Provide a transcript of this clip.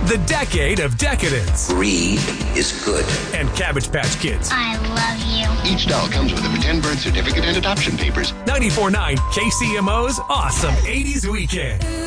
The decade of decadence. Greed is good. And Cabbage Patch Kids. I love you. Each doll comes with a pretend birth certificate and adoption papers. 94.9 KCMO's Awesome 80s Weekend.